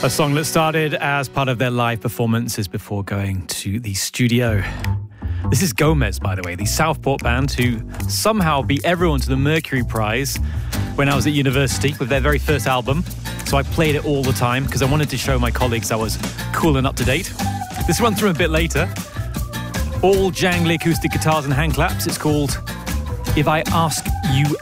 A song that started as part of their live performances before going to the studio. This is Gomez, by the way, the Southport band who somehow beat everyone to the Mercury Prize when I was at university with their very first album. So I played it all the time because I wanted to show my colleagues I was cool and up to date. This runs through a bit later. All jangly acoustic guitars and hand claps. It's called If I Ask You